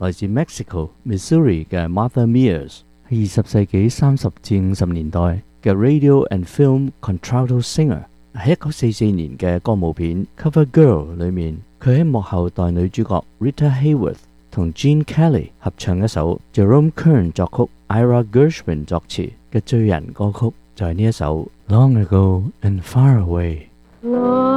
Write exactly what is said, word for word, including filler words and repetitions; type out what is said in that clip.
來自 Mexico、Missouri 嘅 Martha Mears，係二十世紀三十至五十年代嘅 radio and film contralto singer。喺一九四四年嘅歌舞片《Cover Girl》裏面，佢喺幕後代女主角 Rita Hayworth 同 Gene Kelly 合唱一首 Jerome Kern 作曲、Ira Gershwin 作詞嘅醉人歌曲，就係呢一首《Long Ago and Far Away》。